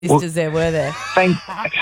sisters there, were there? Thank.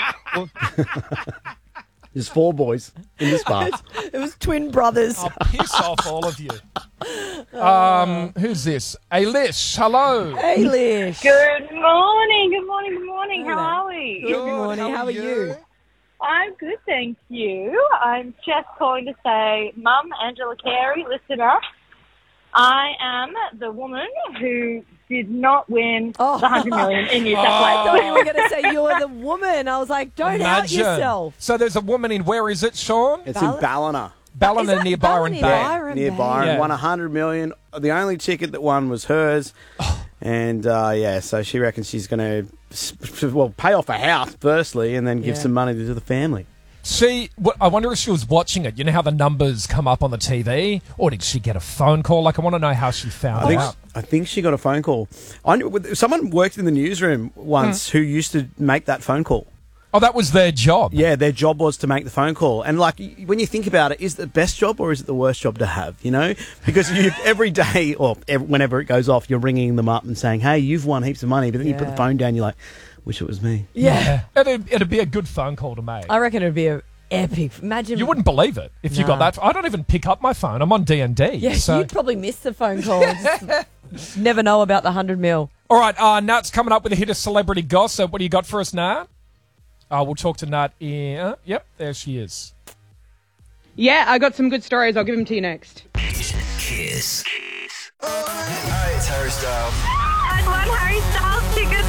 There's 4 boys in this bar. It was twin brothers. Oh, piss off, all of you. Who's this? Alish, hello. Hey, Lish. Good morning. Good morning. Good morning. How are we? Good morning. How are you? I'm good, thank you. I'm just calling to say, Mum, Angela Carey, listen up. I am the woman who did not win the 100 million in New South Wales. I thought you were going to say you're the woman. I was like, don't out yourself. So there's a woman in, where is it, Sean? It's in Ballina. Ballina near Byron Bay. Near Byron. Won 100 million. The only ticket that won was hers. And, so she reckons she's going to, pay off a house firstly and then give some money to the family. I wonder if she was watching it. You know how the numbers come up on the TV? Or did she get a phone call? I want to know how she found out. I think she got a phone call. Someone worked in the newsroom once who used to make that phone call. Oh, that was their job? Yeah, their job was to make the phone call. And, when you think about it, is it the best job or is it the worst job to have, you know? Because every day, or whenever it goes off, you're ringing them up and saying, hey, you've won heaps of money. But then you put the phone down, you're like, wish it was me. Yeah. It'd be a good phone call to make. I reckon it'd be an epic. Imagine. You wouldn't believe it if you got that. I don't even pick up my phone. I'm on D&D. Yeah, you'd probably miss the phone call. Just never know about the 100 mil. All right, Nat's coming up with a hit of celebrity gossip. What do you got for us, Nat? We'll talk to Nat in... yep, there she is. Yeah, I got some good stories. I'll give them to you next. Kiss. Hi, it's Harry Styles. I won Harry Styles tickets.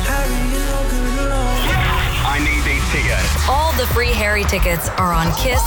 I need these tickets. All the free Harry tickets are on Kiss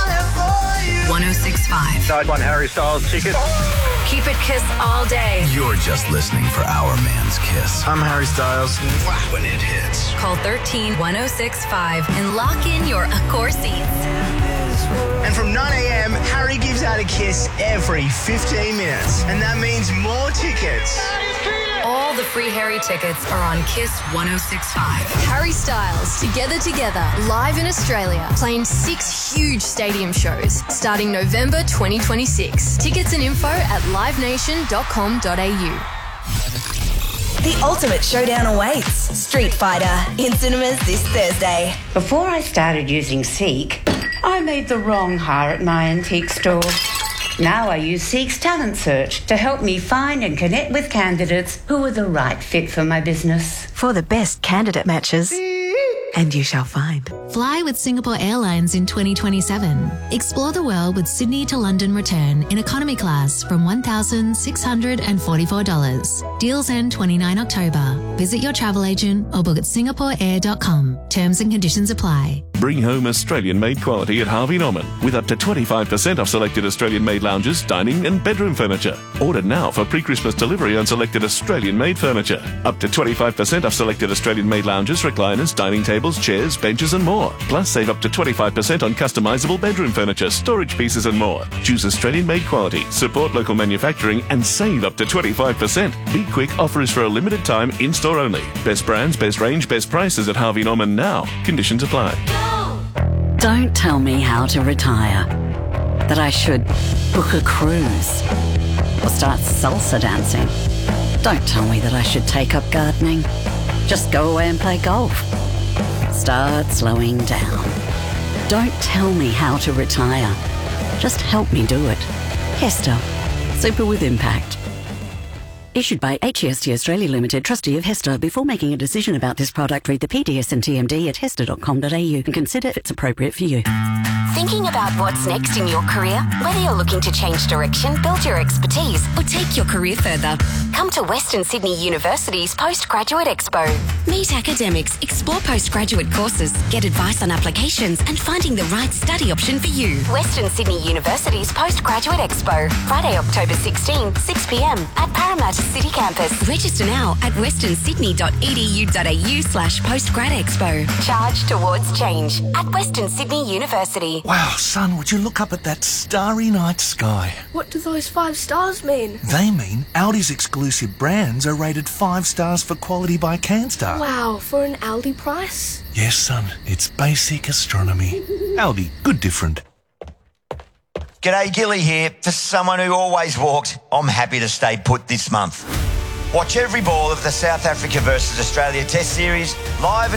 106.5. I won Harry Styles tickets. Keep it Kiss all day. You're just listening for our man's Kiss. I'm Harry Styles. When it hits. Call 13-1065 and lock in your Accor seats. And from 9 a.m, Harry gives out a kiss every 15 minutes. And that means more tickets. All the free Harry tickets are on Kiss 106.5. Harry Styles, Together, live in Australia, playing 6 huge stadium shows starting November 2026. Tickets and info at livenation.com.au. The ultimate showdown awaits. Street Fighter in cinemas this Thursday. Before I started using Seek, I made the wrong hire at my antique store. Now I use Seek's Talent Search to help me find and connect with candidates who are the right fit for my business. For the best candidate matches. And you shall find. Fly with Singapore Airlines in 2027. Explore the world with Sydney to London return in economy class from $1,644. Deals end 29 October. Visit your travel agent or book at singaporeair.com. Terms and conditions apply. Bring home Australian-made quality at Harvey Norman with up to 25% off selected Australian-made lounges, dining and bedroom furniture. Order now for pre-Christmas delivery on selected Australian-made furniture. Up to 25% off selected Australian-made lounges, recliners, dining tables, chairs, benches and more. Plus save up to 25% on customisable bedroom furniture, storage pieces and more. Choose Australian-made quality, support local manufacturing and save up to 25%. Be quick, offer is for a limited time, in-store only. Best brands, best range, best prices at Harvey Norman now. Conditions apply. Don't tell me how to retire. That I should book a cruise or start salsa dancing. Don't tell me that I should take up gardening. Just go away and play golf. Start slowing down. Don't tell me how to retire. Just help me do it. Hester. Super with impact. Issued by HEST Australia Limited, trustee of Hester. Before making a decision about this product, read the PDS and TMD at hester.com.au and consider if it's appropriate for you. Thinking about what's next in your career? Whether you're looking to change direction, build your expertise, or take your career further, come to Western Sydney University's Postgraduate Expo. Meet academics, explore postgraduate courses, get advice on applications, and finding the right study option for you. Western Sydney University's Postgraduate Expo, Friday, October 16, 6 p.m. at Parramatta City Campus. Register now at westernsydney.edu.au/postgradexpo. Charge towards change at Western Sydney University. Wow, son, would you look up at that starry night sky? What do those 5 stars mean? They mean Aldi's exclusive brands are rated 5 stars for quality by CanStar. Wow, for an Aldi price? Yes, son, it's basic astronomy. Aldi, good different. G'day, Gilly here. For someone who always walks, I'm happy to stay put this month. Watch every ball of the South Africa versus Australia Test Series live